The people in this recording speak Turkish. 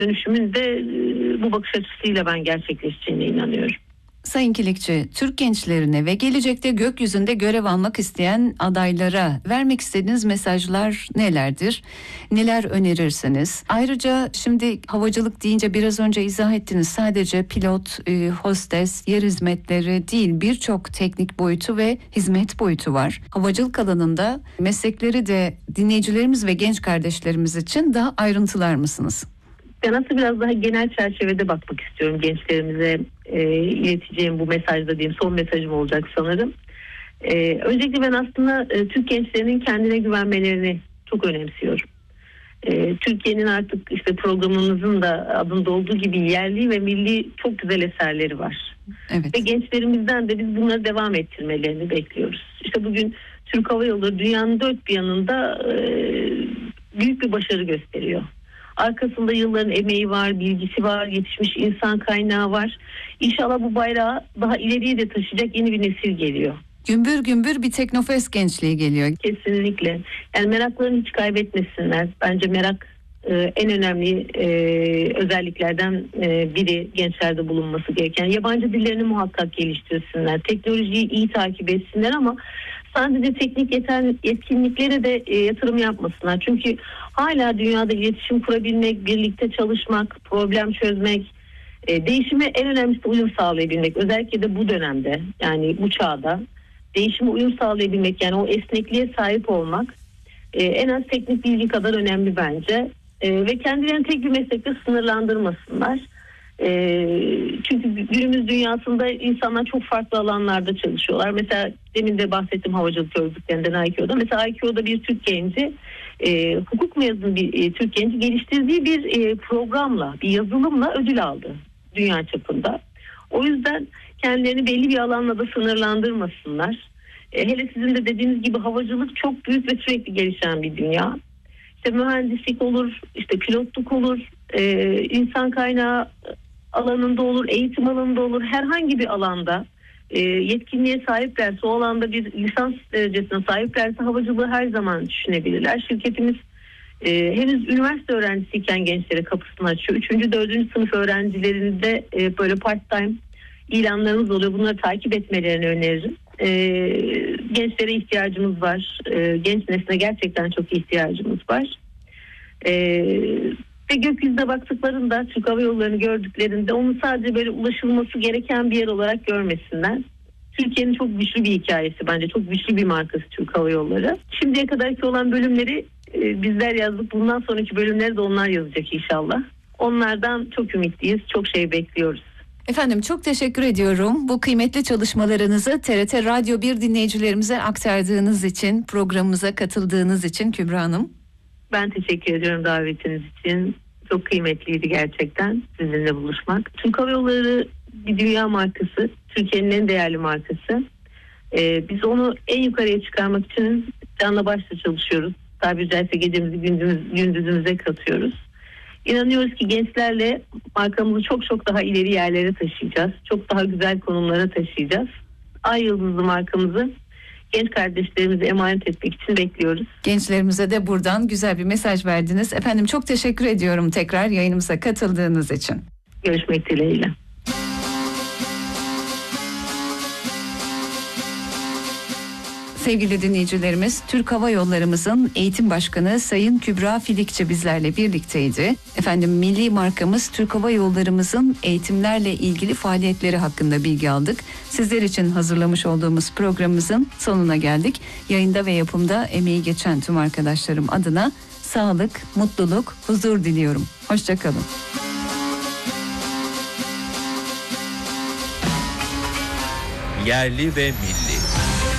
dönüşümün de bu bakış açısıyla ben gerçekleşeceğine inanıyorum. Sayın Kilikçi, Türk gençlerine ve gelecekte gökyüzünde görev almak isteyen adaylara vermek istediğiniz mesajlar nelerdir? Neler önerirsiniz? Ayrıca şimdi havacılık deyince biraz önce izah ettiniz. Sadece pilot, hostes, yer hizmetleri değil, birçok teknik boyutu ve hizmet boyutu var. Havacılık alanında meslekleri de dinleyicilerimiz ve genç kardeşlerimiz için daha ayrıntılar mısınız? Ben aslında biraz daha genel çerçevede bakmak istiyorum gençlerimize ileteceğim bu mesajda diyeyim. Son mesajım olacak sanırım. Öncelikle ben aslında Türk gençlerinin kendine güvenmelerini çok önemsiyorum. Türkiye'nin artık işte programımızın da adında olduğu gibi yerli ve milli çok güzel eserleri var. Evet. Ve gençlerimizden de biz bunları devam ettirmelerini bekliyoruz. İşte bugün Türk Hava Yolları dünyanın dört bir yanında büyük bir başarı gösteriyor. Arkasında yılların emeği var, bilgisi var, yetişmiş insan kaynağı var. İnşallah bu bayrağı daha ileriye de taşıyacak yeni bir nesil geliyor. Gümbür gümbür bir teknofest gençliği geliyor. Kesinlikle. Yani meraklarını hiç kaybetmesinler. Bence merak en önemli özelliklerden biri gençlerde bulunması gereken. Yabancı dillerini muhakkak geliştirsinler. Teknolojiyi iyi takip etsinler ama sadece teknik yetkinliklere de yatırım yapmasınlar. Çünkü hala dünyada iletişim kurabilmek, birlikte çalışmak, problem çözmek, değişime en önemlisi uyum sağlayabilmek. Özellikle de bu dönemde, yani bu çağda değişime uyum sağlayabilmek, yani o esnekliğe sahip olmak en az teknik bilgi kadar önemli bence. Ve kendilerini tek bir meslekte sınırlandırmasınlar. Çünkü günümüz dünyasında insanlar çok farklı alanlarda çalışıyorlar. Mesela demin de bahsettim havacılık örgütlerinden ICAO'da. Mesela ICAO'da bir Türk genci, hukuk mezunu bir Türk genci geliştirdiği bir programla, bir yazılımla ödül aldı dünya çapında. O yüzden kendilerini belli bir alanla da sınırlandırmasınlar. Hele sizin de dediğiniz gibi havacılık çok büyük ve sürekli gelişen bir dünya. İşte mühendislik olur, işte pilotluk olur, insan kaynağı alanında olur, eğitim alanında olur, herhangi bir alanda yetkinliğe sahiplerse, o alanda bir lisans derecesine sahiplerse havacılığı her zaman düşünebilirler. Şirketimiz henüz üniversite öğrencisiyken gençlere kapısını açıyor. 3. 4. sınıf öğrencilerinde böyle part-time ilanlarımız oluyor. Bunları takip etmelerini öneririm. Gençlere ihtiyacımız var. Genç nesline gerçekten çok ihtiyacımız var. Ve gökyüzüne baktıklarında, Türk Hava Yolları'nı gördüklerinde onu sadece böyle ulaşılması gereken bir yer olarak görmesinler. Türkiye'nin çok güçlü bir hikayesi bence. Çok güçlü bir markası Türk Hava Yolları. Şimdiye kadarki olan bölümleri bizler yazdık. Bundan sonraki bölümleri de onlar yazacak inşallah. Onlardan çok ümitliyiz. Çok şey bekliyoruz. Efendim çok teşekkür ediyorum. Bu kıymetli çalışmalarınızı TRT Radyo 1 dinleyicilerimize aktardığınız için, programımıza katıldığınız için Kübra Hanım. Ben teşekkür ediyorum davetiniz için. Çok kıymetliydi gerçekten sizinle buluşmak. Türk Hava Yolları bir dünya markası. Türkiye'nin en değerli markası. Biz onu en yukarıya çıkarmak için canla başla çalışıyoruz. Tabiri caizse gecemizi gündüzümüze katıyoruz. İnanıyoruz ki gençlerle markamızı çok çok daha ileri yerlere taşıyacağız. Çok daha güzel konumlara taşıyacağız. Ay yıldızlı markamızı genç kardeşlerimize emanet etmek için bekliyoruz. Gençlerimize de buradan güzel bir mesaj verdiniz. Efendim çok teşekkür ediyorum tekrar yayınımıza katıldığınız için. Görüşmek dileğiyle. Sevgili dinleyicilerimiz, Türk Hava Yollarımızın Eğitim Başkanı Sayın Kübra Filikçi bizlerle birlikteydi. Efendim milli markamız Türk Hava Yollarımızın eğitimlerle ilgili faaliyetleri hakkında bilgi aldık. Sizler için hazırlamış olduğumuz programımızın sonuna geldik. Yayında ve yapımda emeği geçen tüm arkadaşlarım adına sağlık, mutluluk, huzur diliyorum. Hoşça kalın. Yerli ve milli.